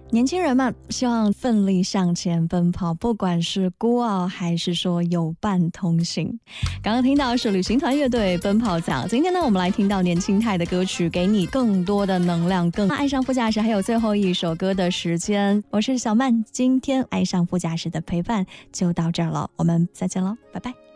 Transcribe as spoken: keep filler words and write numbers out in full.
年轻人们希望奋力向前奔跑，不管是孤傲还是说有伴同行。刚刚听到是旅行团乐队奔跑奖，今天呢我们来听到年轻态的歌曲，给你更多的能量，更爱上副驾驶。还有最后一首歌的时间，我是小曼，今天爱上副驾驶的陪伴就到这儿了，我们再见了，拜拜。